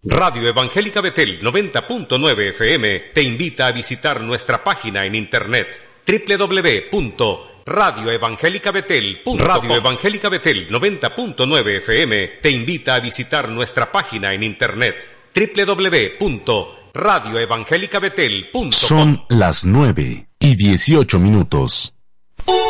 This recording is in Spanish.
Radio Evangélica Betel 90.9 FM te invita a visitar nuestra página en internet www.radioevangelicabetel.com. Radio Evangélica Betel 90.9 FM te invita a visitar nuestra página en internet www.radioevangelicabetel.com. Son las 9:18.